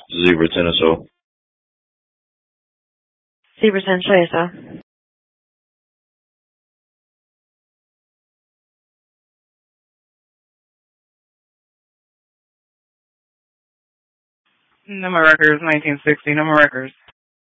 Zebra Tennis. Zebra 10 eso. Number records, 1960, number records.